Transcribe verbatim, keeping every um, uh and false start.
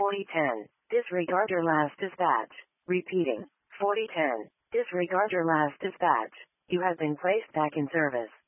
forty ten. Disregard your last dispatch. Repeating. forty ten. Disregard your last dispatch. You have been placed back in service.